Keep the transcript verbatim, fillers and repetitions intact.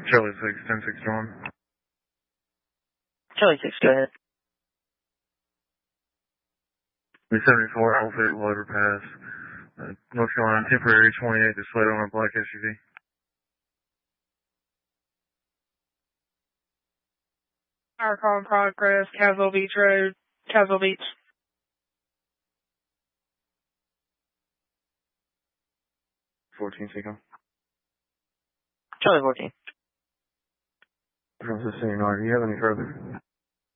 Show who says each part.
Speaker 1: Charlie six, ten six one.
Speaker 2: Charlie six, go ahead.
Speaker 1: seventy-four, Alpha Overpass, uh, North Carolina, temporary twenty-eight, displayed on a black S U V.
Speaker 3: Our call in progress, Castle Beach Road, Castle Beach.
Speaker 1: fourteen, Seco.
Speaker 2: Charlie fourteen.
Speaker 1: From the scene, do you have any further?